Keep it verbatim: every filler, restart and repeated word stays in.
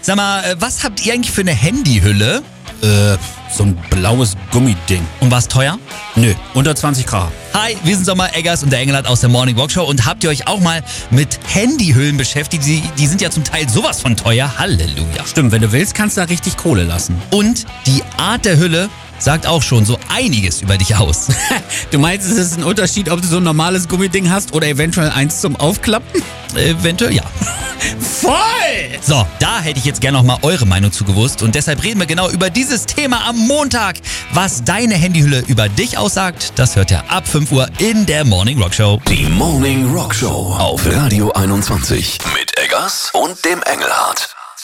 Sag mal, äh, was habt ihr eigentlich für eine Handyhülle? Äh, so ein blaues Gummiding. Und war's teuer? Nö, unter zwanzig Grad. Hi, wir sind Sommer Eggers und der Engelhardt aus der Morning Walk Show. Und habt ihr euch auch mal mit Handyhüllen beschäftigt? Die, die sind ja zum Teil sowas von teuer. Halleluja. Stimmt, wenn du willst, kannst du da richtig Kohle lassen. Und die Art der Hülle sagt auch schon so einiges über dich aus. Du meinst, es ist ein Unterschied, ob du so ein normales Gummiding hast oder eventuell eins zum Aufklappen? Eventuell ja. Voll! So, da hätte ich jetzt gerne noch mal eure Meinung zu gewusst. Und deshalb reden wir genau über dieses Thema am Montag. Was deine Handyhülle über dich aussagt, das hört ihr ab fünf Uhr in der Morning Rock Show. Die Morning Rock Show auf Radio einundzwanzig mit Eggers und dem Engelhardt.